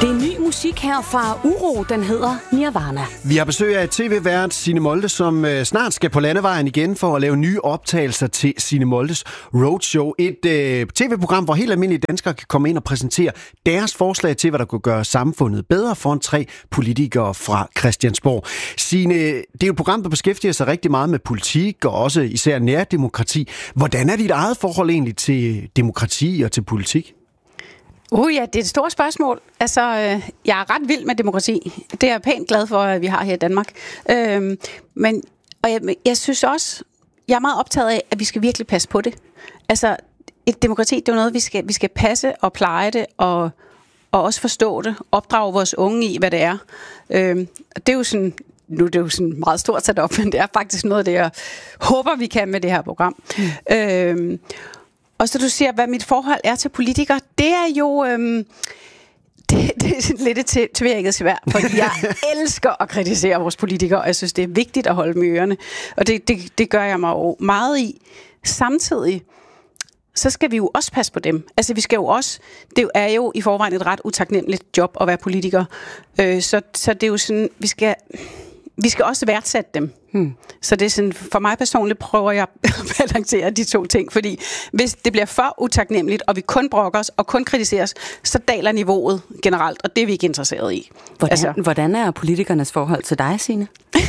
Det er ny musik her fra Uro, den hedder Nirvana. Vi har besøg af tv-vært Signe Molde, som snart skal på landevejen igen for at lave nye optagelser til Signe Moldes Roadshow. Et tv-program, hvor helt almindelige danskere kan komme ind og præsentere deres forslag til, hvad der kunne gøre samfundet bedre for 3 politikere fra Christiansborg. Signe, det er jo et program, der beskæftiger sig rigtig meget med politik og også især nærdemokrati. Hvordan er dit eget forhold egentlig til demokrati og til politik? Ja, det er et stort spørgsmål. Altså, jeg er ret vild med demokrati. Det er jeg pænt glad for, at vi har her i Danmark. Men jeg synes også, jeg er meget optaget af, at vi skal virkelig passe på det. Altså, et demokrati, det er jo noget, vi skal passe og pleje det, og også forstå det, opdrage vores unge i, hvad det er. Det er jo sådan, nu er det jo sådan meget stort sat op, men det er faktisk noget af det, jeg håber, vi kan med det her program. Og så du siger, hvad mit forhold er til politikere, det er jo det er lidt et tvækket svært, fordi jeg elsker at kritisere vores politikere, og jeg synes, det er vigtigt at holde dem i ørerne, og det gør jeg mig jo meget i. Samtidig, så skal vi jo også passe på dem. Altså, vi skal jo også, det er jo i forvejen et ret utaknemmeligt job at være politiker, så det er jo sådan, vi skal også værdsætte dem. Så det er sådan, for mig personligt prøver jeg at balancere de 2 ting, fordi hvis det bliver for utaknemmeligt, og vi kun brokker os og kun kritiseres, så daler niveauet generelt, og det er vi ikke interesseret i. Hvordan er politikernes forhold til dig, Signe?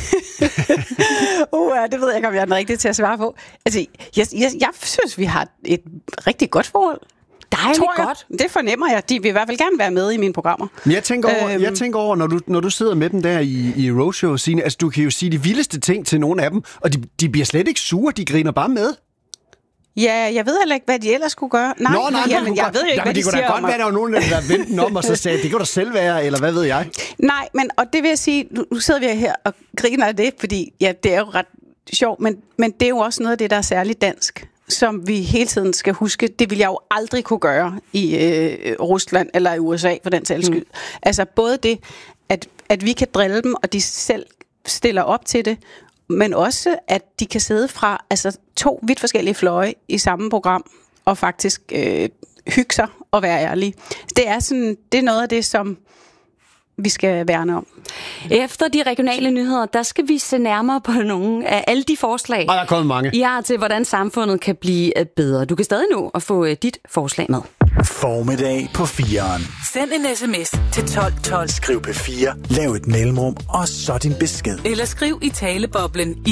Det ved jeg ikke, om jeg er den rigtige til at svare på. Altså, jeg synes, vi har et rigtig godt forhold. Dejligt godt. Det fornemmer jeg. De vil i hvert fald gerne være med i mine programmer. Men jeg tænker over, når du sidder med dem der i Roadshow, Signe, altså du kan jo sige de vildeste ting til nogle af dem, og de bliver slet ikke sure, de griner bare med. Ja, jeg ved heller ikke, hvad de ellers skulle gøre. Men jeg ved ikke, hvad de siger. Det kunne da godt være, der var nogen, der vendte den om og så sagde, det kan da selv være, eller hvad ved jeg? Nej, men og det vil jeg sige, nu sidder vi her og griner af det, fordi ja, det er jo ret sjovt, men det er jo også noget af det, der er særligt dansk, som vi hele tiden skal huske. Det vil jeg jo aldrig kunne gøre i Rusland eller i USA, for den sags skyld. Altså både det, at vi kan drille dem, og de selv stiller op til det, men også, at de kan sidde fra 2 vidt forskellige fløje i samme program, og faktisk hygge sig og være ærlige. Det er noget af det, som vi skal værne om. Efter de regionale nyheder, der skal vi se nærmere på nogle af alle de forslag, og der er kommet mange. I har til, hvordan samfundet kan blive bedre. Du kan stadig nå at få dit forslag med. Formiddag på 4'eren. Send en sms til 1212. Skriv P4, lav et mellemrum, og så din besked. Eller skriv i taleboblen i